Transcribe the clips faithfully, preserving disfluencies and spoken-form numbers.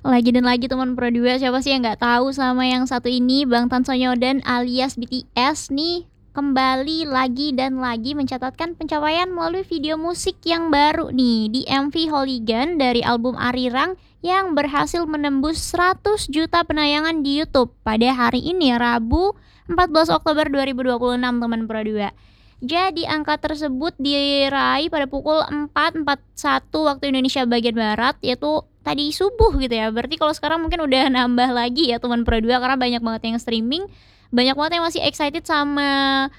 Lagi dan lagi teman Pro dua, siapa sih yang nggak tahu sama yang satu ini, Bang Tan Sonyeodan alias B T S nih kembali lagi dan lagi mencatatkan pencapaian melalui video musik yang baru nih di M V Hooligan dari album Arirang yang berhasil menembus seratus juta penayangan di YouTube pada hari ini Rabu empat belas Oktober dua ribu dua puluh enam teman Pro dua. Jadi angka tersebut diraih pada pukul empat empat puluh satu waktu Indonesia bagian barat, yaitu tadi subuh gitu ya. Berarti kalau sekarang mungkin udah nambah lagi ya teman Pro dua, karena banyak banget yang streaming, banyak banget yang masih excited sama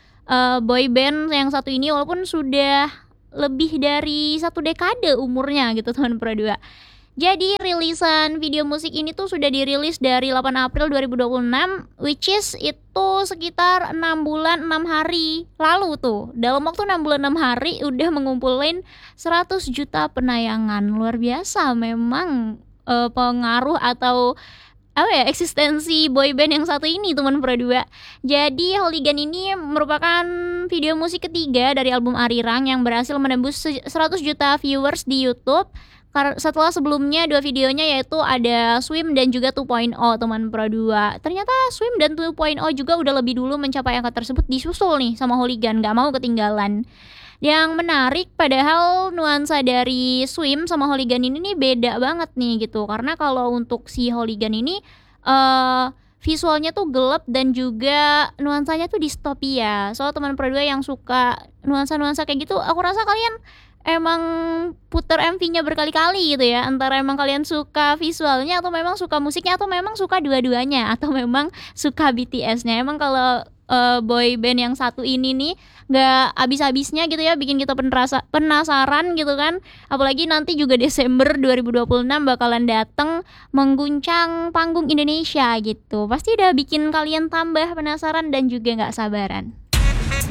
uh, boy band yang satu ini walaupun sudah lebih dari satu dekade umurnya gitu teman Pro dua. Jadi rilisan video musik ini tuh sudah dirilis dari delapan April dua ribu dua puluh enam, which is itu sekitar enam bulan enam hari lalu tuh. Dalam waktu enam bulan enam hari udah mengumpulin seratus juta penayangan. Luar biasa memang uh, pengaruh atau apa ya, eksistensi boyband yang satu ini teman Pro dua. Jadi Hooligan ini merupakan video musik ketiga dari album Arirang yang berhasil menembus seratus juta viewers di YouTube. Setelah sebelumnya dua videonya yaitu ada Swim dan juga dua titik nol teman Pro dua. Ternyata Swim dan dua titik nol juga udah lebih dulu mencapai angka tersebut, disusul nih sama Hooligan, gak mau ketinggalan. Yang menarik padahal nuansa dari Swim sama Hooligan ini nih beda banget nih gitu. Karena kalau untuk si Hooligan ini uh, visualnya tuh gelap dan juga nuansanya tuh distopia. Soal teman Pro dua yang suka nuansa-nuansa kayak gitu, aku rasa kalian emang puter M V-nya berkali-kali gitu ya. Antara emang kalian suka visualnya atau memang suka musiknya atau memang suka dua-duanya atau memang suka B T S-nya. Emang kalau uh, boy band yang satu ini nih gak habis-habisnya gitu ya bikin kita penerasa, penasaran gitu kan. Apalagi nanti juga Desember dua ribu dua puluh enam bakalan dateng mengguncang panggung Indonesia gitu. Pasti udah bikin kalian tambah penasaran dan juga gak sabaran.